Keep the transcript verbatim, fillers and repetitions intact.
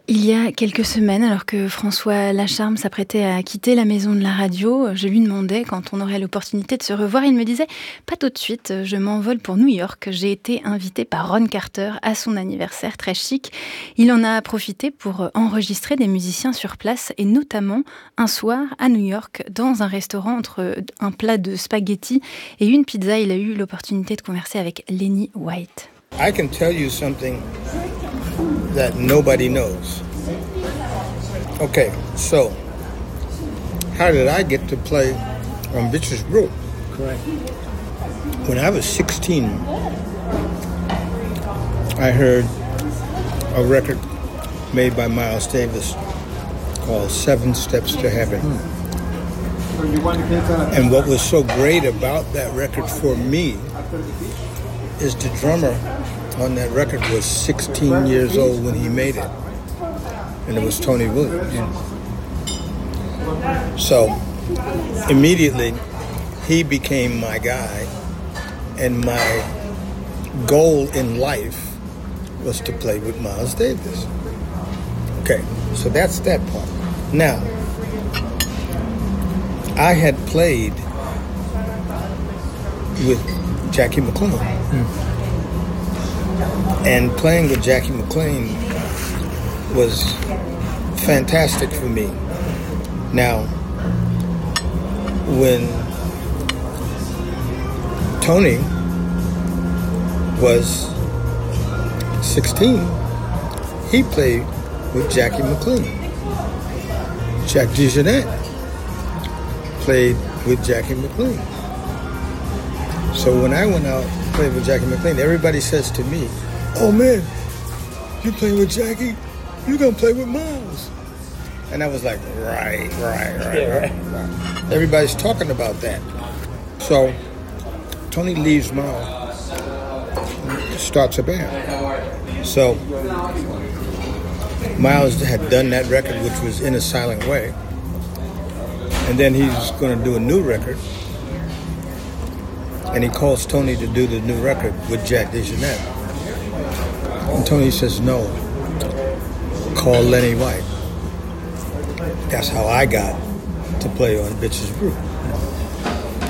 Il y a quelques semaines, alors que François Lacharme s'apprêtait à quitter la maison de la radio, je lui demandais quand on aurait l'opportunité de se revoir. Il me disait « Pas tout de suite, je m'envole pour New York. J'ai été invité par Ron Carter à son anniversaire très chic. Il en a profité pour enregistrer des musiciens sur place et notamment un soir à New York dans un restaurant entre un plat de spaghettis et une pizza. Il a eu l'opportunité de converser avec Lenny White. I can tell you something that nobody knows. Okay, so how did I get to play on Bitches Brew? Correct. When I was sixteen, I heard a record made by Miles Davis called Seven Steps to Heaven. Hmm. And what was so great about that record for me is the drummer on that record was sixteen years old when he made it. And it was Tony Williams. So immediately he became my guy, and my goal in life was to play with Miles Davis. Okay, so that's that part. Now, I had played with Jackie McLean. Mm. And playing with Jackie McLean was fantastic for me. Now, when Tony was sixteen, he played with Jackie McLean. Jack DeJohnette played with Jackie McLean. So when I went out and played with Jackie McLean, everybody says to me, "Oh man, you playing with Jackie? You gonna play with Miles?" And I was like, right, right, right, yeah, right, right. Everybody's talking about that. So Tony leaves Miles, starts a band. So Miles had done that record, which was In a Silent Way, and then he's going to do a new record, and he calls Tony to do the new record with Jack DeJohnette. And Tony says, "No, call Lenny White." That's how I got to play on Bitches Brew.